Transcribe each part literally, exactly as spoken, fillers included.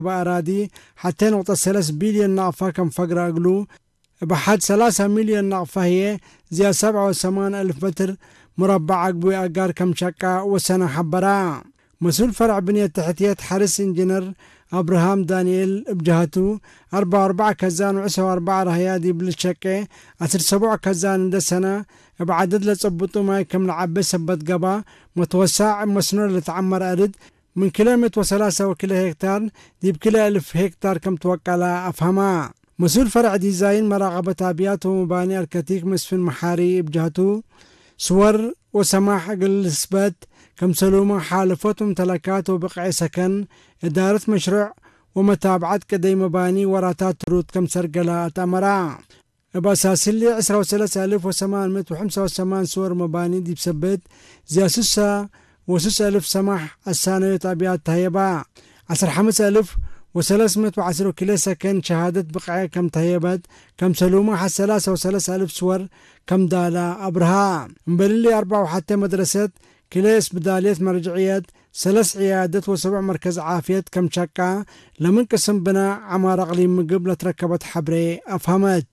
بأرادي حتى نقطة ثلاثة بليون نقفة كم فقرة أقلو بحد ثلاثة مليون نقفة هي زي سبعة وثمانين ألف متر مربع أقبوي أقار كم شقة وسنة حبرا. مسؤول فرع بنية تحتية حارس إنجنر أبراهام دانييل بجهته أربعة أربعة كزان وعسوا أربعة رهيادي بالشقة عشر سبوع كزان دا سنة بعدد لتصبطوا ما كم لعبة سبت قبا متوسع مسنور لتعمر أرد من كيلومتر وثلاثة وكيلو هكتار دي بكلا ألف هكتار كم توكلا أفهمها. مسؤول فرع ديزاين مراقبة أبيات ومباني أركتيك مسفن محاري بجهته صور وسماح أقل إثبات كم سلومة حالفات ومتلكات وبقع سكن إدارة مشروع ومتابعة كدي مباني وراتات رود كم سرقلات أمرا بأساس اللي عشرة وثلاثة آلاف وثمانمائة وخمسة وثمانين صور مباني دي بسبت زي سسة وسس ألف سماح السانية أبيات تهيبا عشر خمسة ألف وثلاثمائة وعشرة كيلو سكن شهادة بقعة كم تهيبت كم سلومة حس ثلاثة وثلاثة ألف صور كم دالا أبرها مبللي أربعة وحتى مدرسة كلاس بدالية مرجعيات ثلاث عيادات وسبع مركز عافية كم شقة لمن قسم بنا عمار أقليم من قبل تركبت حبري أفهمت.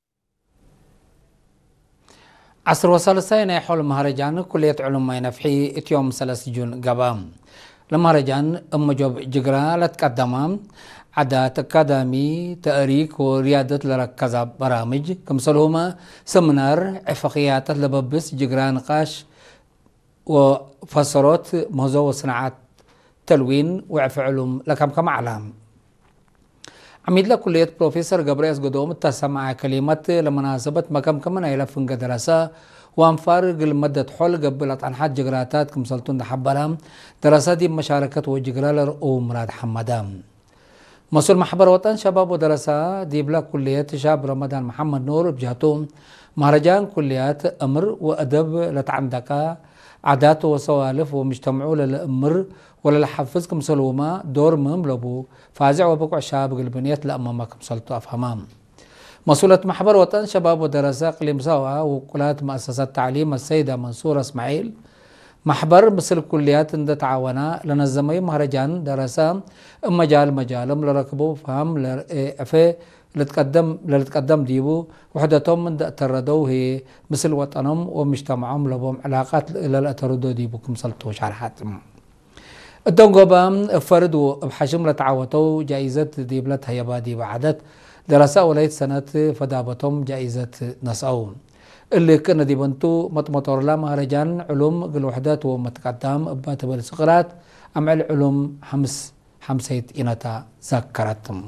عصر وصل سينا حول مهرجان كلية علوم نفحي اتيوم ثلاث جون قبام المهرجان أم جوب جقرا لتقدم عادات أكاديمي تأريك وريادة لركزة برامج كمسلهما سمنار عفقيات لببس جقرا نقاش وفسرات مهزو وصناعات تلوين وعف علوم لكم كما علام عميد لكلية بروفيسور جبريس قدوم تسمع كلمة لمناسبة مكم كمان إلى فنجة دراسة وانفارق المدة حول قبلت عن حد جغراتات كمسلتون دحبرام دراسة دي مشاركة وجغرالر أو مراد حمدام مسؤول محبر وطن شباب ودراسة دي بلا كلية شاب رمضان محمد نور بجهتهم مهرجان كليات أمر وأدب لتعندك عادات وسوالف ومجتمعوا للأمر ولا لحفظ كمسلوما دور مملبو فازع وبقع شاب قلبنيات لأمامكم سلطوا أفهمام مسؤولة محبر وطن شباب ودراسة قليم سوا وكلات مؤسسات تعليم السيدة منصورة اسماعيل محبر مثل كليات اند تعاونا لنظمي مهرجان دراسة مجال مجالم لركبوا فهم لأفي لتقدم لتقدم ديبو وحدتهم من تردوا هي مثل وطنهم ومجتمعهم لهم علاقات الى الاتردو ديبو كم سلطوا شرحات الدنقوبام فردوا بحشم لتعاوتوا جائزة ديبلت هيبا دي بعدت دراسة وليت سنة فدابتهم جائزة نسعو اللي كنا ديبنتو مطمطور لا مهرجان علوم الوحدات ومتقدم ابات بالسقرات ام العلوم حمس حمسيت انتا ذكرتهم.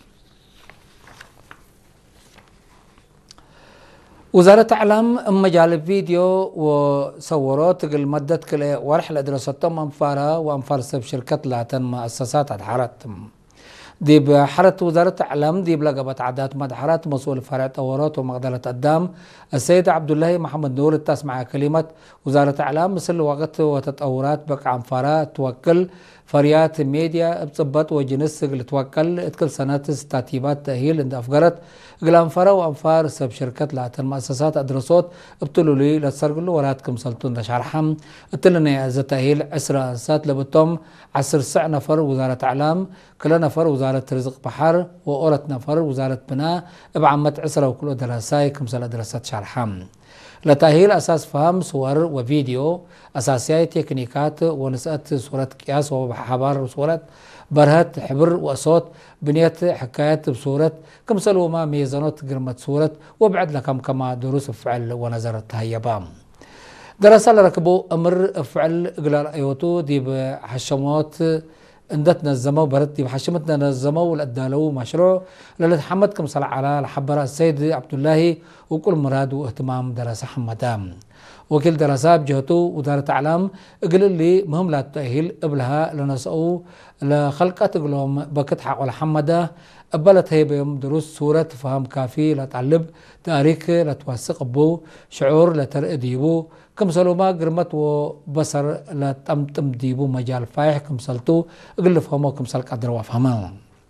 وزارة اعلام مجال الفيديو وصورات المدة كل ورحلة دراستهم انفارها وانفار سب شركة لاتن مؤسسات ادحرتهم دي بحرة وزارة اعلام دي بلقبت عادات مدحرات مسؤول فرع طورات ومقدرة قدام السيد عبد الله محمد نور تسمع كلمة وزارة اعلام مثل وقت وتطورات بقى انفارها توكل فريات ميديا بتصبت وجنس توكل كل سنة ترتيبات تأهيل عند أفقرت قل أنفار وأنفار سب شركة لاتن مؤسسات أدرسوت ابتلوا لي لتسرقلوا وراتكم سلطون دشارحم اتلنا إذا تأهيل عسرة أنسات لبتهم عسر سع نفر وزارة أعلام كل نفر وزارة رزق بحر وأورت نفر وزارة بناء بعمت عسرة وكل دراساي كمسل دراسات شارحم لتأهيل أساس فهم صور وفيديو أساسيات تكنيكات ونسأت صورة قياس وحبار وصورة برهات حبر وصوت بنية حكايات بصورة كم سلوا ما ميزانات قرمت صورة وبعد لكم كما دروس فعل ونظرت هيبام دراسة لركبوا أمر فعل قلال أيوتو دي بحشمات اندت نظموا برد دي بحشمتنا نظموا والأدالو مشروع للتحمد كم صلع على الحبر السيد عبد الله وكل مراد واهتمام دراسة حمدام وكل دراسة بجهته وزارة اعلام قل اللي مهم لا تأهيل قبلها لنسأو لخلقة قلهم بكت حق الحمدة قبلت هي بيوم دروس صورة فهم كافي لتعلب تاريخ لتوثق بو شعور لترقديبو كم سلوما قرمت وبصر لتمتم ديبو مجال فايح كم سلتو قل فهمو كم سلق قدر وفهمو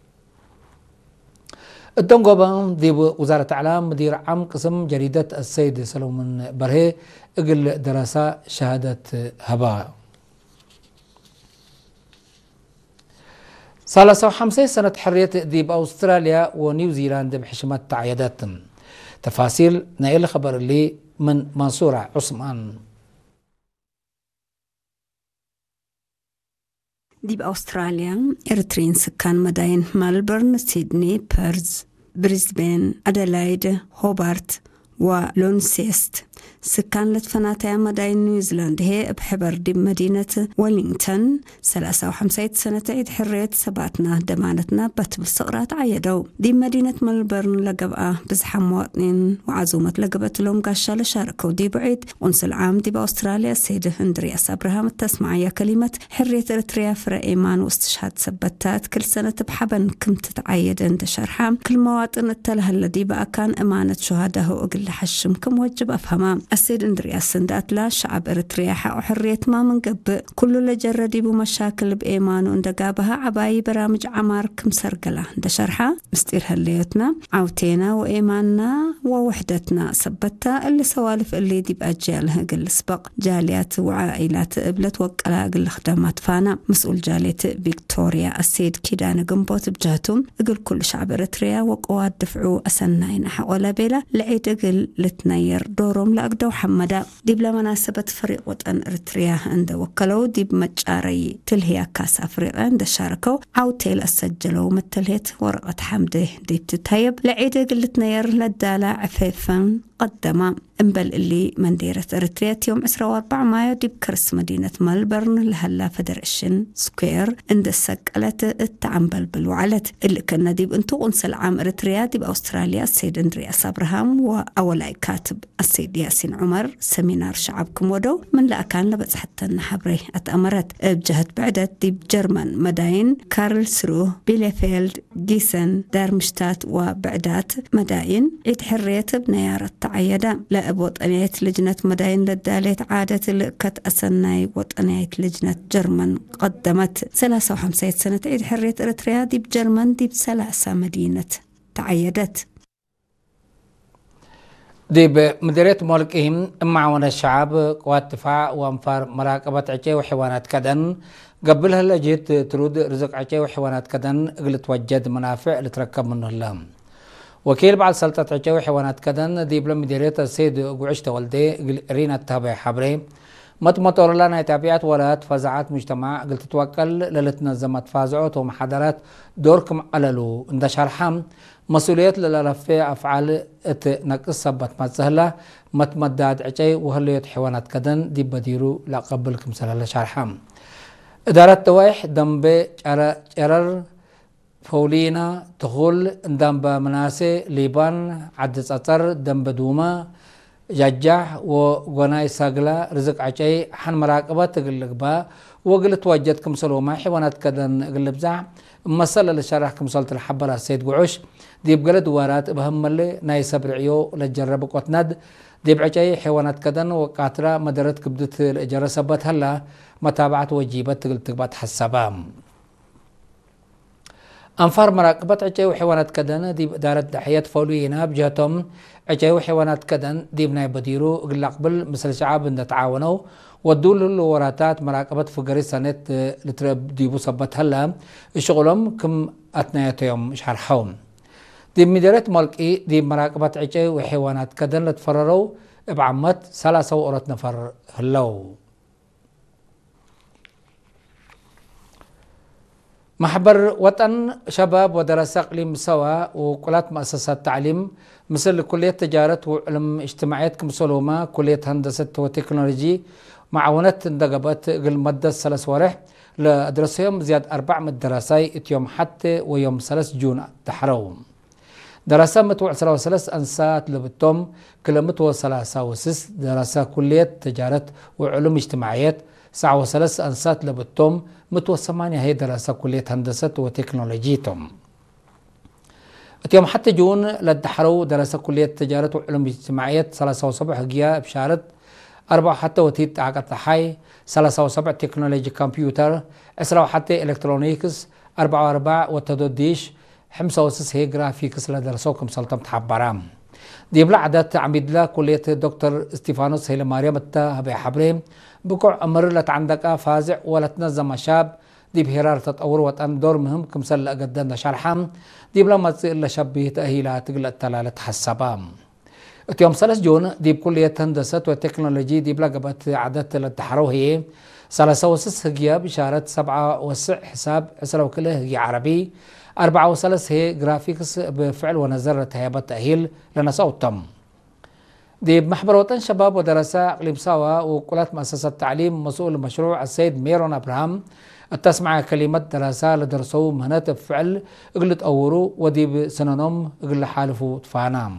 الدنقوبان دي وزارة اعلام مدير عام قسم جريدة السيد سلومن برهي اقل دراسة شهادة هباء ثلاثة وخمسين سنة حرية ديب أستراليا ونيوزيلاند بحشمة تعييدات. تفاصيل نايل خبر اللي من منصورة عثمان. ديب أستراليا إرترين سكان مداين ملبورن، سيدني، بيرز، بريسبين، أدلايد، هوبارت ولونسيست. سكان لتفناتها مداين نيوزيلاند هي بحبر دي مدينة ويلينغتون. ثلاثة وخمسين سنة عيد حرية سباتنا دمانتنا بات بالصغرات عيدو. دي مدينة ملبورن لقبقى بزحم مواطنين وعزومة لقبت لهم قاشا لشاركوا دي بعيد ونص العام دي بأستراليا. السيد اندرياس أبراهام التسمعية كلمة حرية إرتريا فرق إيمان واستشهاد سبتات كل سنة بحبن كم تتعيد عند شرحام كل مواطن التله الذي بقى كان إمانة شهاده وقل حشم كم وجب أفهمام. السيد اندرياس سندات لا شعب إرتريا حق حرية ما من قبل كله لجردي بمشاكل بإيمان وندقابها عباي برامج عمار كم سرقلة دا شرحة مستير هالليتنا عوتينا وإيماننا ووحدتنا سبتها اللي سوالف اللي دي بأجيالها قل سبق جاليات وعائلات قبلت وقلا قل خدمات فانا مسؤول جالية فيكتوريا السيد كيدانا قنبوت بجهتهم قل كل شعب إرتريا وقوات دفعوا أسناين حق بيلا لعيد قل لتنير دورهم لأقدو حمدا ديب لمناسبة فريق وطن إرتريا عند وكلو ديب مجاري تلهي كاس أفريقيا عند شاركو عوتيل أسجلو متلهيت ورقة حمده ديب تتهيب لعيدة قلتنا ير للدالة عفيفا قدما انبل اللي منديرة إرتريا يوم عشرة وأربعة مايو ديب كرس مدينة ملبورن لهلا فدرشن سكوير عند السقلة التعنبل بالوعلت اللي كنا ديب انتو انسى العام إرتريا ديب أستراليا السيد اندرياس أبراهام وأولاي كاتب السيد ياسين عمر سمينار شعبكم ودو من لا كان لبس حتى النحبري أتأمرت بجهة بعدت ديب جرمان مداين كارل سرو بيليفيلد جيسن دارمشتات وبعدات مداين عيد حرية بنيارة تعيدا لا وطنية لجنة مداين للدالية عادة لكت أسناي وطنية لجنة جرمان قدمت ثلاثة وخمسين سنة عيد حرية إرتريا ديب جرمان ديب ثلاثة مدينة تعيدت. ديب مديرية مولكهم معاون الشعب قوات دفاع وانفار مراقبة عجي وحيوانات كدن قبلها لجيت ترود رزق عجي وحيوانات كدن قلت وجد منافع لتركب منه اللهم. وكيل بعد سلطة عجي وحيوانات كدن ديب لمديرية السيد قعشت والدي رينا التابع حبري مطمطور لنا تابعات ولات فزعات مجتمع قلت توكل للتنظمت فازعوت ومحاضرات دوركم عللو اند شرحام مسؤولية للرفع أفعال نقص سبت متسهلة متمداد عجي وهليت حيوانات كدن دي بديرو لقبلكم سهلة شرحام إدارة تويح دنب جرر فولينا تخول دنب مناسي ليبان عدس أطر دنب دوما جاجح وغناي ساقلا رزق عجي حن مراقبة تقلق وقلت وجدكم سلوما حيوانات كدن قلب زع مسألة لشرحكم صلت الحبرة السيد قعوش ديب قلد وارات بهم اللي ناي سبرعيو لجرب قوتند ديب عجي حيوانات كدن وقاترة مدرت كبدت الإجارة سبت هلا متابعة وجيبت تقلت تقبات حسابام أنفار مراقبة عجي وحيوانات كدن ديب إدارة دحية فولينا بجهتهم عجي وحيوانات كدن ديب ناي بديرو قل قبل مثل شعب ان تعاونوا ودول الوراتات مراقبة فقري سنة لترب ديبو صبت هلا شغلهم كم أثناء شهر حوم ديب مديرية ملكي ديب مراقبة عجي وحيوانات كدن لتفرروا بعمت ثلاثة وقرات نفر هلاو محبر وطن شباب ودراسة اقليم سوا وكلات مؤسسات تعليم مثل كلية تجارة وعلم اجتماعيات كمسلومة كلية هندسة وتكنولوجي معاونات اندقبت قل مدة ثلاث ورح لدراسيهم زياد أربع من الدراساي اتيوم حتى ويوم ثلاث جون تحروم دراسة متوع سلاو ثلاث أنسات لبتوم كل متوع ثلاثة وسس دراسة كلية تجارة وعلم اجتماعيات ساعة وثلاث أنسات لبتوم متوى ثمانية هي دراسة كلية هندسة وتكنولوجيتهم اتيوم حتى جون للدحرو دراسة كلية تجارة وعلوم اجتماعيات ثلاثة وسبع هجية بشارة أربعة حتى وتيت عقد حي ثلاثة وسبع تكنولوجي كمبيوتر عشرة حتى إلكترونيكس أربعة وأربعة وتدوديش خمسة وسس هي جرافيكس لدرسوكم سلطم تحبرام دي بلا عدد عميد لا كلية دكتور استيفانوس هيل ماريا متى هبي حبريم بقع أمر لت عندك فازع ولا تنظم شاب دي بهرار تطور وطن دور مهم كمسل قدنا شرحام دي بلا ما تصير لشبيه تأهيلات تقل التلالة حسابام اتيوم سلس جون دي بكلية هندسة وتكنولوجي دي بلا قبت عدد التحرو هي سلسة وسس هي بشارة سبعة وسع حساب عسرة وكله هي عربي أربعة وسلس هي جرافيكس بفعل ونظر هيبة تأهيل لنا صوتم دي محبر وطن شباب ودراسة اقليم سوا وكلات مؤسسة التعليم مسؤول المشروع السيد ميرون ابراهام التسمع كلمة دراسة لدرسوا مهنات بفعل اقلت اورو ودي بسننهم اقل حالفوا تفانام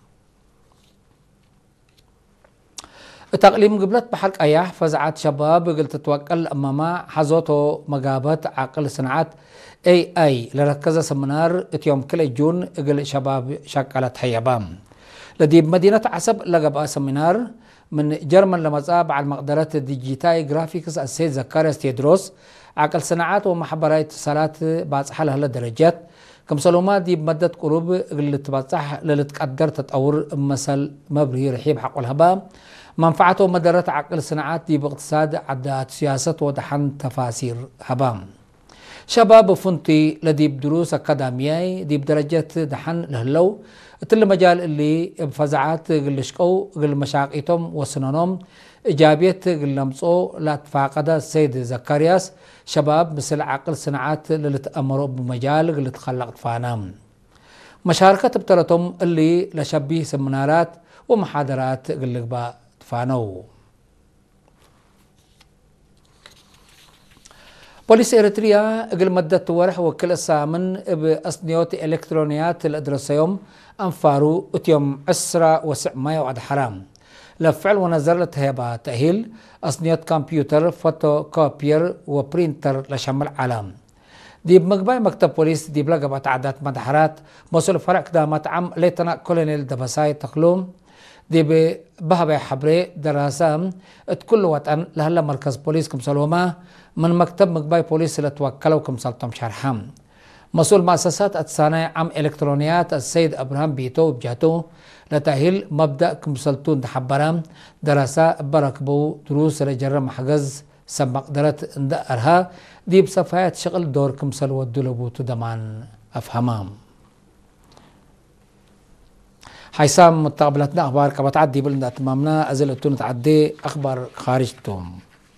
التقليم قبلت بحلق اياح فزعات شباب قلت تتوكل اماما حزوتو مقابات عقل صناعات اي اي لركز سمنار اتيوم كل جون اقل شباب شكلت حيبام لدي بمدينة عسب لقب سمينار من جرمن لمصاب على المقدرات الديجيتاي جرافيكس السيد زكارياس تيدروس عقل صناعات ومحبراي اتصالات باصحة لها درجات كم سلومات دي بمدة قروب اللي تبصح اللي تقدر تطور مثل مبري رحيب حق الهبام منفعته مدرات عقل صناعات دي باقتصاد عدات سياسة ودحن تفاسير هبام شباب فنتي لدي بدروس أكاديمية دي بدرجة دحن لهلو تل مجال اللي بفزعات قل شقو قل مشاقيتهم وسنانهم إيجابية قل لمصو لا تفاقد السيد زكارياس شباب مثل عقل صناعات اللي تأمروا بمجال قل تخلق فانام مشاركة بترتهم اللي لشبيه سمنارات ومحاضرات قل لقبا تفانو بوليس إريتريا قل مدة ورح وكل السامن بأصنيوت إلكترونيات الأدرسيوم أنفارو اتيوم عسرة وسع مايو عد حرام لفعل ونظر هيبا تأهيل أصنيوت كمبيوتر فوتو كوبير وبرينتر لشمل عالم دي بمقباي مكتب بوليس دي بلغة عدات مدحرات مسؤول فرع كدامات عم ليتنا كولونيل دبساي تقلوم دي بهبا حبري دراسة اتكل وطن لهلا مركز بوليس كم سلوما من مكتب مقباي بوليس لتوكلوا كم سلطم شرحام مسؤول مؤسسات الصناعة عم إلكترونيات السيد أبراهام بيتو بجاتو لتأهيل مبدأ كم سلطون تحبرام دراسة بركبو دروس رجرم حجز سبق درت اندقرها دي بصفايات شغل دور كم سلو الدلبو تدمان أفهمام حيسام متقبلتنا أخبار كبتعدي بلنا تمامنا أزلتون تعدي أخبار خارجتهم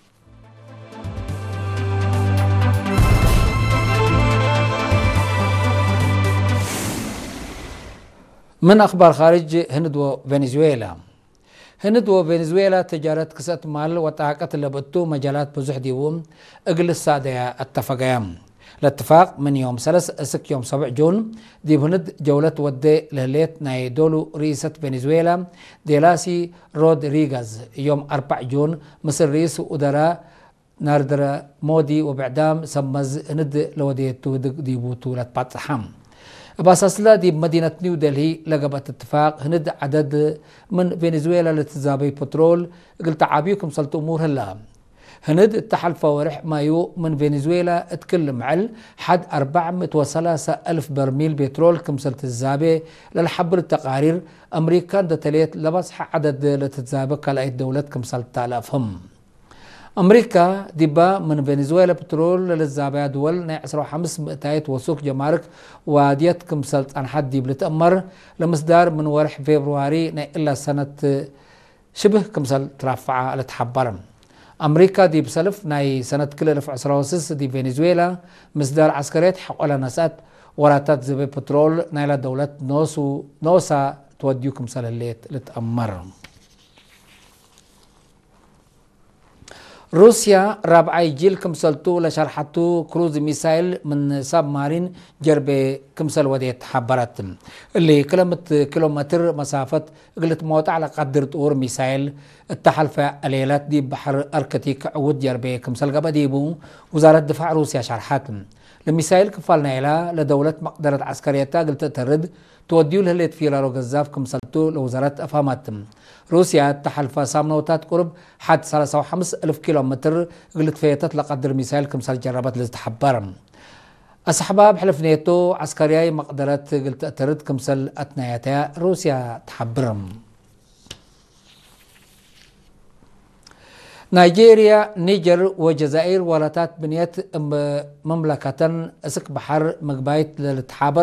من أخبار خارج هند وفنزويلا هند وفنزويلا تجارة كسات مال وطاقة لبتو مجالات بزح ديوم اقل السادة اتفاقيام الاتفاق من يوم سلس اسك يوم سبع جون دي هند جولة ودي لهليت ناي دولو رئيسة فنزويلا ديلاسي رودريغاز يوم أربع جون مصر رئيس ودراء ناردرا مودي وبعدام سمز هند لوديتو ديبوتو لتباتحام باساسلا دي بمدينة نيو دلهي لقبت اتفاق هند عدد من فنزويلا لتزابي بترول قلت عابيكم سلط امور هلا هند التحالف ورح مايو من فنزويلا اتكلم عل حد أربعمائة وثلاثة ألف برميل بترول كمسلت الزابي للحبر التقارير أمريكا دتليت لبصح عدد لتتزابي كلايت دولة كمسلت آلافهم أمريكا ديبا من فنزويلا بترول للزابية دول نعسروا حمس مئتايت وسوق جمارك وديت كمسلت عن حد ديب لتأمر لمصدار من ورح فبراير إلا سنة شبه كمسلت رافعة لتحبرم أمريكا دي بسلف ناي سنة كل ألف عشرة وسس دي فنزويلا مصدر عسكريات حق على نسات وراتات زبي بترول نايلة دولة نوسو نوسا توديوكم سلاليت لتأمر روسيا رابعي جيل كمسلتو لشرحتو كروز ميسايل من ساب مارين جرب كمسل وديت حبرت اللي كلمة كيلومتر مسافة قلت موت على قدر طور ميسايل التحالف الليلات دي بحر أركتيك عود جرب كمسل قبديبو وزارة دفاع روسيا شرحت الميسايل كفالنا إلى لدولة مقدرة عسكريتها قلت ترد توديو لهليت في رارو غزاف كمسلتو لوزارة أفهمت روسيا تحالف سامنوتات قرب حد ثلاثة وخمسين ألف كيلومتر قلت فيتت لقدر ميسايل كمسل جربت لتحبرم أصحباب حلف نيتو عسكرياي مقدرات قلت ترد كمسل أتنايتها روسيا تحبرم نيجيريا نيجر وجزائر ولتات بنيت مملكة اسك بحر مقبايت للتحابر